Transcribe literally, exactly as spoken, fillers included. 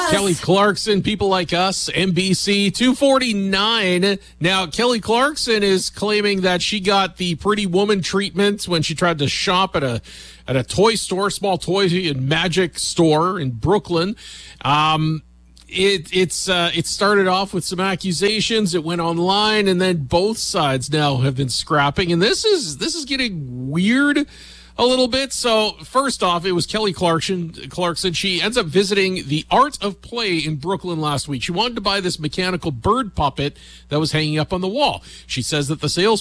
Yes. Kelly Clarkson, People Like Us, N B C, two forty-nine. Now, Kelly Clarkson is claiming that she got the pretty woman treatment when she tried to shop at a at a toy store, small toy and magic store in Brooklyn. Um, it it's uh, it started off with some accusations. It went online, and then both sides now have been scrapping. And this is this is getting weird a little bit. So first off, it was Kelly Clarkson. Clarkson. She ends up visiting the Art of Play in Brooklyn last week. She wanted to buy this mechanical bird puppet that was hanging up on the wall. She says that the sales